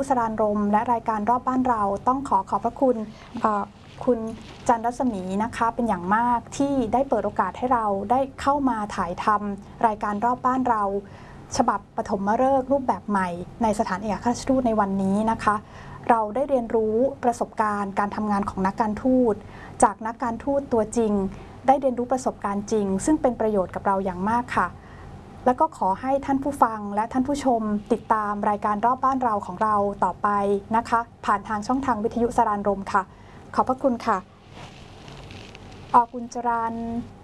สรานรมและรายการรอบบ้านเราต้องขอบพระคุณคุณจันรัศมีนะคะเป็นอย่างมากที่ได้เปิดโอกาสให้เราได้เข้ามาถ่ายทำรายการรอบบ้านเราฉบับปฐมฤกษ์รูปแบบใหม่ในสถานเอกอัครราชทูตในวันนี้นะคะเราได้เรียนรู้ประสบการณ์การทำงานของนักการทูตจากนักการทูตตัวจริงได้เรียนรู้ประสบการณ์จริงซึ่งเป็นประโยชน์กับเราอย่างมากค่ะแล้วก็ขอให้ท่านผู้ฟังและท่านผู้ชมติดตามรายการรอบบ้านเราของเราต่อไปนะคะผ่านทางช่องทางวิทยุสรานรมค่ะขอบพระคุณค่ะอกุญจรัญ